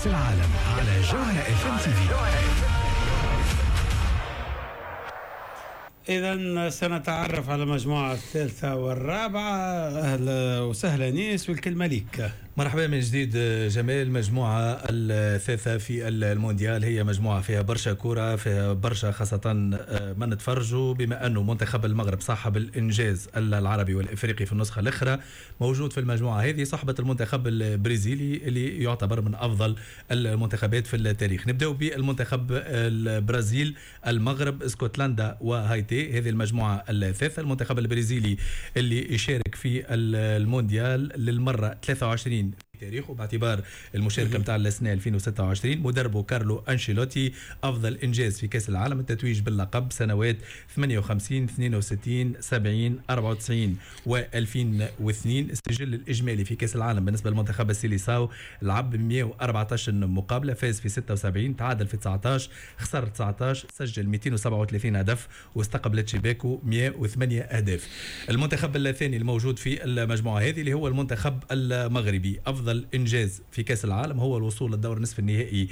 العالم على جوهرة FM TV. إذا سنتعرف على المجموعة الثالثة والرابعة. أهلا وسهلا نيس، والكلمة ليك. مرحبا من جديد جمال. المجموعة الثالثة في المونديال هي مجموعة فيها برشا كرة، فيها برشا خاصة ما نتفرجوا، بما أنه منتخب المغرب صاحب الإنجاز العربي والإفريقي في النسخة الأخرى موجود في المجموعة هذه، صاحبة المنتخب البرازيلي اللي يعتبر من أفضل المنتخبات في التاريخ. نبدأ بالمنتخب البرازيل، المغرب، اسكتلندا وهايتي. هذه المجموعة الثالثة. المنتخب البرازيلي اللي يشارك في المونديال للمرة 23 في تاريخه باعتبار المشاركة متاع السنة 2026. مدربه كارلو أنشيلوتي، أفضل إنجاز في كأس العالم التتويج باللقب سنوات 58 62 70 94 و2002. السجل الإجمالي في كأس العالم بالنسبة للمنتخب السيليساو لعب 114 مقابلة، فاز في 76، تعادل في 19، خسر 19، سجل 237 هدف واستقبلت شباكه 108 أهداف. المنتخب الثاني الموجود في المجموعة هذه اللي هو المنتخب المغربي، أفضل إنجاز في كأس العالم هو الوصول للدور نصف النهائي